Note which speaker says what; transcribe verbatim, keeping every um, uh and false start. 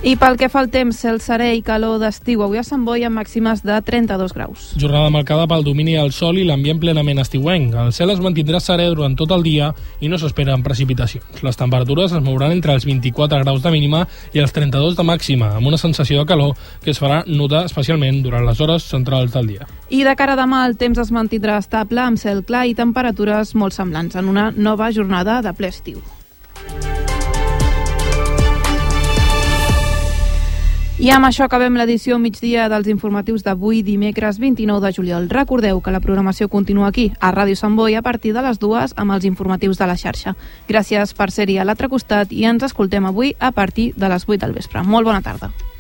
Speaker 1: I pel que fa al temps, cel serè i calor d'estiu. Avui a Sant Boi amb màximes de trenta-dos graus.
Speaker 2: Jornada marcada pel domini del sol i l'ambient plenament estiuenc. El cel es mantindrà serè durant tot el dia i no s'esperen precipitacions. Les temperatures es mouran entre els vint-i-quatre graus de mínima i els trenta-dos de màxima, amb una sensació de calor que es farà notar especialment durant les hores centrals del dia.
Speaker 1: I de cara a demà el temps es mantindrà estable amb cel clar i temperatures molt semblants en una nova jornada de ple estiu. I amb això acabem l'edició migdia dels informatius d'avui, dimecres vint-i-nou de juliol. Recordeu que la programació continua aquí, a Ràdio Sant Boi, a partir de les dues amb els informatius de la xarxa. Gràcies per ser-hi a l'altre costat i ens escoltem avui a partir de les vuit del vespre. Molt bona tarda.